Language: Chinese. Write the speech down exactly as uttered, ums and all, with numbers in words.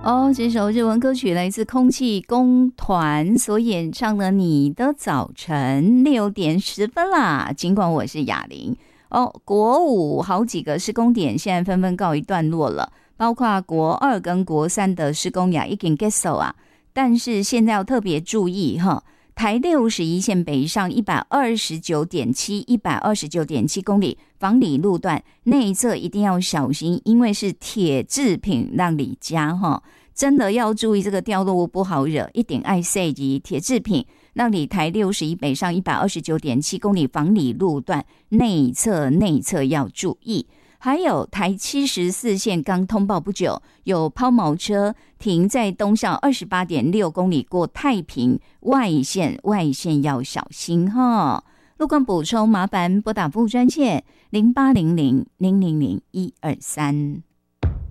哦，这首日文歌曲来自空气公团所演唱的《你的早晨》，六点十分啦。尽管我是雅玲哦，国五好几个施工点现在纷纷告一段落了，包括国二跟国三的施工也已经结束啊。但是现在要特别注意哈，台六十一线北上一百二十九点七、一百二十九点七公里房里路段内侧一定要小心，因为是铁制品让你加哈，真的要注意这个掉落物不好惹，一定爱塞及铁制品。让你台六十一北上一百二十九点七公里房里路段内侧内侧要注意。还有台七十四线刚通报不久，有抛锚车停在东向二十八点六公里过太平外线，外线要小心哈。路况补充麻烦拨打服务专线零八零零零零零一二三。